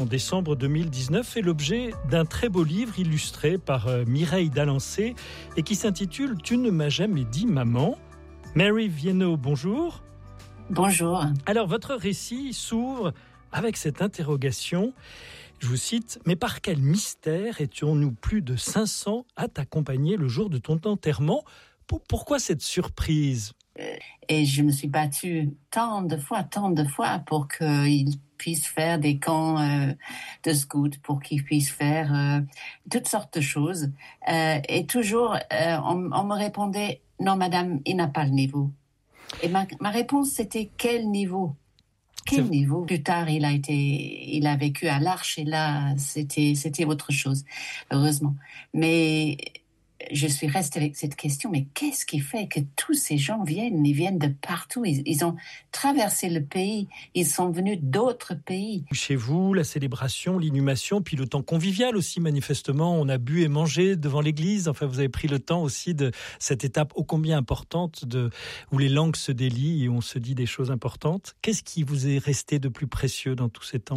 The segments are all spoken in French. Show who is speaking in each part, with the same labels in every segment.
Speaker 1: En décembre 2019 fait l'objet d'un très beau livre illustré par Mireille Dalancé et qui s'intitule « Tu ne m'as jamais dit maman ». Mary Viennot, bonjour.
Speaker 2: Bonjour.
Speaker 1: Alors, votre récit s'ouvre avec cette interrogation, je vous cite, « Mais par quel mystère étions-nous plus de 500 à t'accompagner le jour de ton enterrement ? Pourquoi cette surprise ?»
Speaker 2: Et je me suis battue tant de fois pour qu'il puisse faire des camps de scouts, pour qu'il puisse faire toutes sortes de choses. Et toujours, on me répondait, non madame, il n'a pas le niveau. Et ma réponse, c'était quel niveau ? Quel niveau ? Plus tard, il a vécu à l'Arche et là, c'était autre chose, heureusement. Mais je suis restée avec cette question, mais qu'est-ce qui fait que tous ces gens viennent ? Ils viennent de partout. Ils ont traversé le pays. Ils sont venus d'autres pays.
Speaker 1: Chez vous, la célébration, l'inhumation, puis le temps convivial aussi, manifestement. On a bu et mangé devant l'église. Enfin, vous avez pris le temps aussi de cette étape ô combien importante où les langues se délient et on se dit des choses importantes. Qu'est-ce qui vous est resté de plus précieux dans tous ces temps ?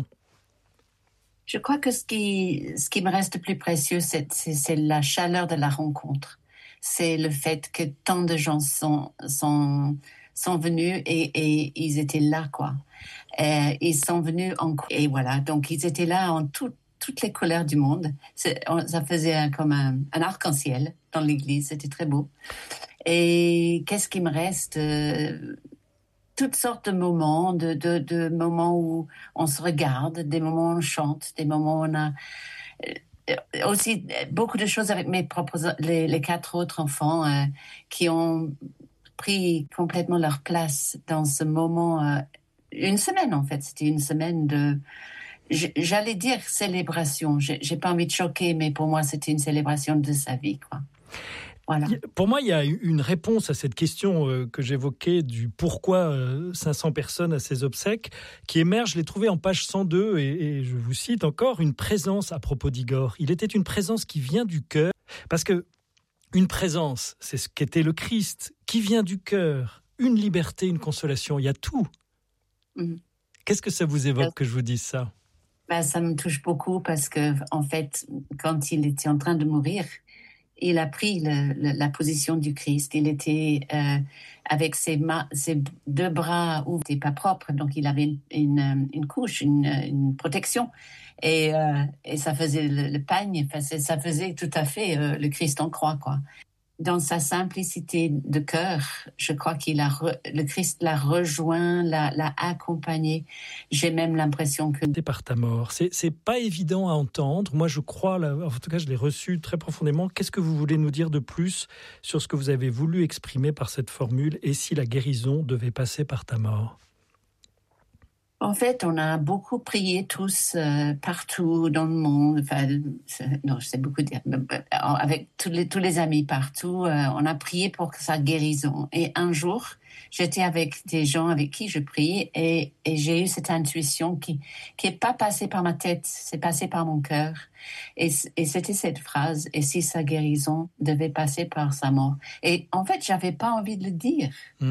Speaker 2: Je crois que ce qui me reste le plus précieux, c'est la chaleur de la rencontre. C'est le fait que tant de gens sont venus et ils étaient là, quoi. Ils sont venus et voilà. Donc, ils étaient là en toutes les couleurs du monde. Ça faisait comme un arc-en-ciel dans l'église. C'était très beau. Et qu'est-ce qui me reste? Toutes sortes de moments, de moments où on se regarde, des moments où on chante, des moments où on a aussi beaucoup de choses avec les 4 autres enfants qui ont pris complètement leur place dans ce moment. Une semaine en fait, c'était une semaine de, j'allais dire célébration. J'ai pas envie de choquer, mais pour moi c'était une célébration de sa vie, quoi. Voilà.
Speaker 1: Pour moi, il y a une réponse à cette question que j'évoquais du pourquoi 500 personnes à ces obsèques qui émerge. Je l'ai trouvé en page 102 et je vous cite encore une présence à propos d'Igor. Il était une présence qui vient du cœur parce que une présence, c'est ce qu'était le Christ, qui vient du cœur, une liberté, une consolation. Il y a tout. Mmh. Qu'est-ce que ça vous évoque que je vous dise ça ?
Speaker 2: Ça me touche beaucoup parce que en fait, quand il était en train de mourir, il a pris la position du Christ. Il était avec ses 2 bras où n'étaient pas propres, donc il avait une couche, une protection, et ça faisait le pagne. Ça faisait tout à fait le Christ en croix, quoi. Dans sa simplicité de cœur, je crois le Christ l'a rejoint, l'a accompagné. J'ai même l'impression que...
Speaker 1: Par ta mort, c'est pas évident à entendre. Moi, je crois, en tout cas, je l'ai reçu très profondément. Qu'est-ce que vous voulez nous dire de plus sur ce que vous avez voulu exprimer par cette formule ? Et si la guérison devait passer par ta mort ?
Speaker 2: En fait, on a beaucoup prié tous partout dans le monde. Enfin, non, je sais beaucoup dire. Avec tous les amis partout, on a prié pour sa guérison. Et un jour, j'étais avec des gens avec qui je prie et j'ai eu cette intuition qui est pas passée par ma tête, c'est passé par mon cœur. Et c'était cette phrase, et si sa guérison devait passer par sa mort. Et en fait, j'avais pas envie de le dire.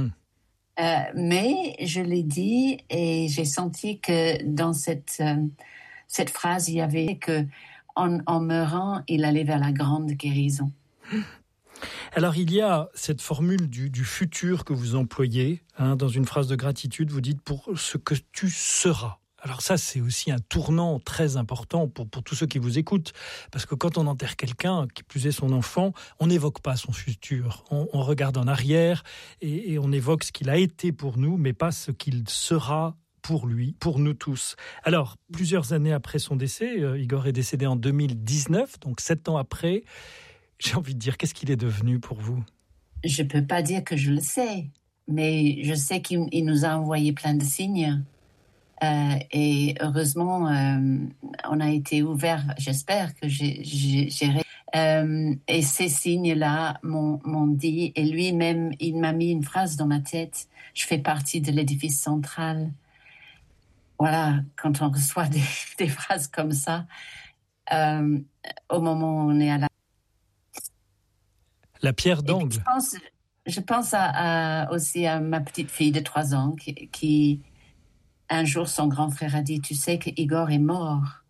Speaker 2: Mais je l'ai dit et j'ai senti que dans cette phrase, il y avait que en meurant, il allait vers la grande guérison.
Speaker 1: Alors, il y a cette formule du futur que vous employez, dans une phrase de gratitude, vous dites « pour ce que tu seras ». Alors ça, c'est aussi un tournant très important pour tous ceux qui vous écoutent. Parce que quand on enterre quelqu'un, qui plus est son enfant, on n'évoque pas son futur. On regarde en arrière et on évoque ce qu'il a été pour nous, mais pas ce qu'il sera pour lui, pour nous tous. Alors, plusieurs années après son décès, Igor est décédé en 2019, donc 7 ans après. J'ai envie de dire, qu'est-ce qu'il est devenu pour vous ?
Speaker 2: Je peux pas dire que je le sais, mais je sais qu'il nous a envoyé plein de signes. Et heureusement, on a été ouvert. J'espère que j'ai et ces signes-là m'ont dit, et lui-même, il m'a mis une phrase dans ma tête. Je fais partie de l'édifice central. Voilà, quand on reçoit des phrases comme ça, au moment où on est à
Speaker 1: la pierre d'angle.
Speaker 2: Je pense aussi à ma petite fille de 3 ans qui un jour, son grand frère a dit « Tu sais que Igor est mort ?»